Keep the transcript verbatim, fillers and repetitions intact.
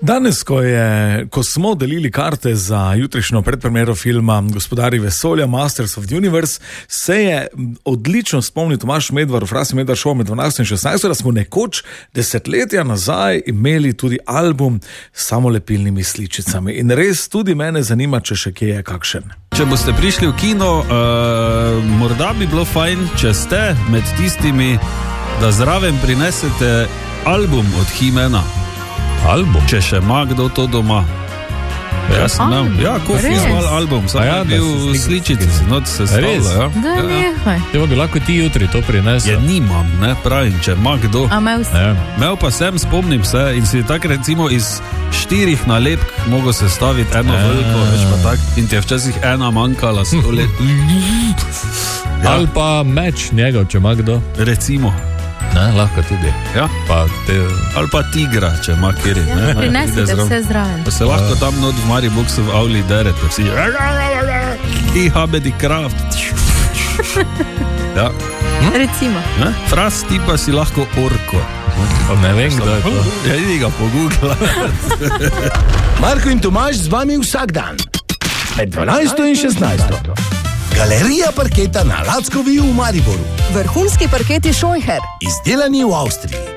Danes, ko, je, ko smo delili karte za jutrišnjo predpremiero filma Gospodarji vesolja, Masters of the Universe, se je odlično spomnil Tomaž Medvar v Frasi Medvar Show med dvanajsto in šestnajsto, da smo nekoč desetletja nazaj imeli tudi album s samolepilnimi sličicami. In res tudi mene zanima, če še kje je kakšen. Če boste prišli v kino, uh, morda bi bilo fajn, če ste med tistimi, da zraven prinesete album od He-Mana. Album? Če še ima kdo to doma. Ja, sem imel. Ja, Kofi-Zval album. Sam ja, je bil sličici, not se stavlja. Ja. Da, ja. nehaj. Te bi lahko ti jutri to prinesel. Ja, nimam, ne, pravim, če ima kdo. A imel si? Ja. Imel pa sem, spomnim se, in si tak recimo iz štirih nalepk mogo sestaviti eno Ja. veliko, več pa tak, in ti je včasih ena manjkala sto let. Ja. Ali pa meč njegov, če ima kdo. Recimo. Ne, lahko tudi. Ja. Pa te... Ali pa tigra, če ima kjeri. Ja, prinesite vse zraven. Pa se lahko tam not v Mariboxu v avli derete. Vsi I habe die Kraft. Ja. Recimo. Ne? Fras, ti pa si lahko orko. Ne vem, kdo je to. Ja, idi ga pogugla. Marko in Tomaž z vami vsak dan. Med dvanajsto in šestnajsto. Galerija parketa na Lackovi v Mariboru. Vrhunski parketi Scheucher. Izdelani v Avstriji.